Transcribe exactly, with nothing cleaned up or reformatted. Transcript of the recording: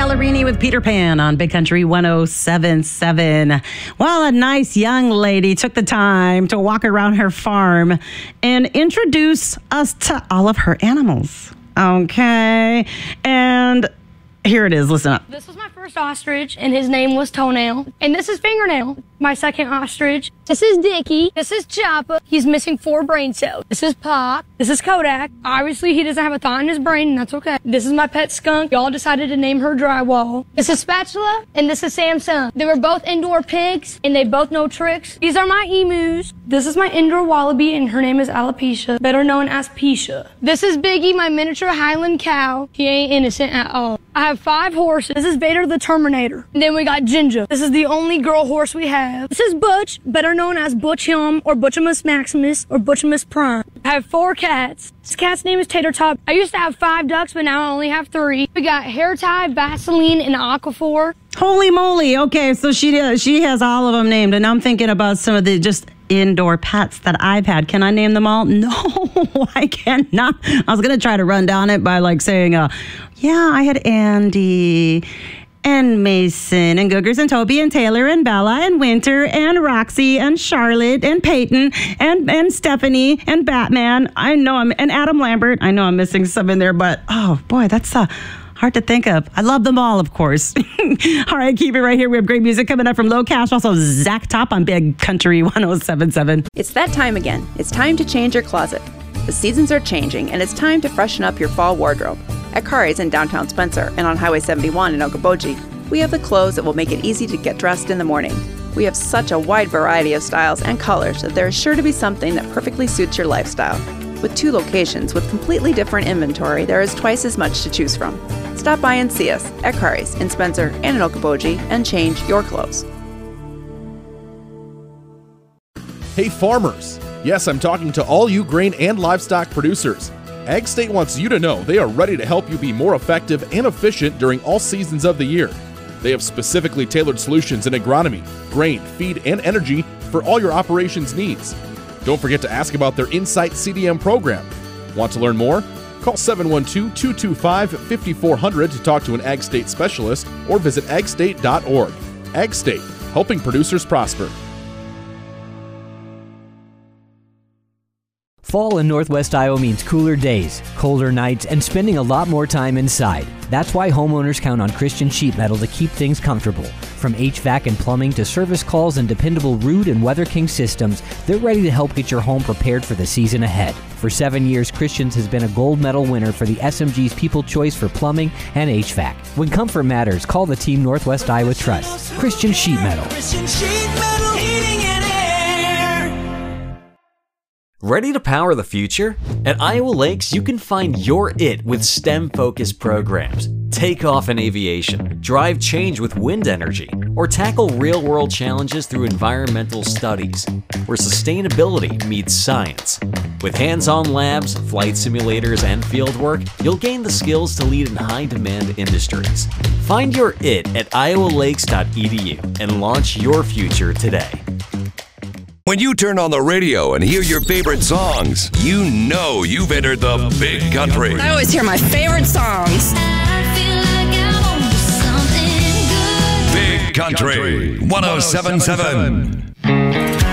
Ballerini with Peter Pan on Big Country one oh seven point seven. Well, a nice young lady took the time to walk around her farm and introduce us to all of her animals. Okay. And here it is. Listen up. This was my first ostrich, and his name was Toenail. And this is Fingernail, my second ostrich. This is Dickie. This is Choppa. He's missing four brain cells. This is Pop. This is Kodak. Obviously, he doesn't have a thought in his brain, and that's okay. This is my pet skunk. Y'all decided to name her Drywall. This is Spatula, and this is Samsung. They were both indoor pigs, and they both know tricks. These are my emus. This is my indoor wallaby, and her name is Alopecia, better known as Pisha. This is Biggie, my miniature Highland cow. He ain't innocent at all. I have five horses. This is Vader the Terminator. And then we got Ginger. This is the only girl horse we have. This is Butch, better known as Butch Yum or Butchimus Maximus or Butchimus Prime. I have four cats. This cat's name is Tater Tot. I used to have five ducks, but now I only have three. We got Hair Tie, Vaseline, and Aquaphor. Holy moly. Okay, so she uh, she has all of them named. And I'm thinking about some of the just indoor pets that I've had. Can I name them all? No, I cannot. I was going to try to run down it by like saying, uh, yeah, I had Andy and Mason and Googers and Toby and Taylor and Bella and Winter and Roxy and Charlotte and Peyton and, and Stephanie and Batman. I know I'm, and Adam Lambert. I know I'm missing some in there, but oh boy, that's uh, hard to think of. I love them all, of course. All right, keep it right here. We have great music coming up from Low Cash. Also, Zach Top on Big Country one oh seven point seven. It's that time again. It's time to change your closet. The seasons are changing, and it's time to freshen up your fall wardrobe. At Kari's in downtown Spencer and on Highway seventy-one in Okoboji, we have the clothes that will make it easy to get dressed in the morning. We have such a wide variety of styles and colors that there is sure to be something that perfectly suits your lifestyle. With two locations with completely different inventory, there is twice as much to choose from. Stop by and see us at Kari's in Spencer and in Okoboji and change your clothes. Hey farmers! Yes, I'm talking to all you grain and livestock producers. Ag State wants you to know they are ready to help you be more effective and efficient during all seasons of the year. They have specifically tailored solutions in agronomy, grain, feed, and energy for all your operations needs. Don't forget to ask about their Insight C D M program. Want to learn more? Call seven one two, two two five, five four zero zero to talk to an Ag State specialist or visit ag state dot org. Ag State, helping producers prosper. Fall in Northwest Iowa means cooler days, colder nights, and spending a lot more time inside. That's why homeowners count on Christian Sheet Metal to keep things comfortable. From H V A C and plumbing to service calls and dependable Root and Weather King systems, they're ready to help get your home prepared for the season ahead. For seven years, Christians has been a gold medal winner for the S M G's People Choice for Plumbing and H V A C. When comfort matters, call the team Northwest Iowa Trust. Christian Sheet Metal. Christian Sheet Metal Heating and Air. Ready to power the future? At Iowa Lakes, you can find your it with STEM-focused programs. Take off in aviation, drive change with wind energy, or tackle real-world challenges through environmental studies, where sustainability meets science. With hands-on labs, flight simulators, and fieldwork, you'll gain the skills to lead in high-demand industries. Find your it at iowa lakes dot e d u and launch your future today. When you turn on the radio and hear your favorite songs, you know you've entered the Big Country. I always hear my favorite songs. I feel like I want something good. Big Country one oh seven point seven.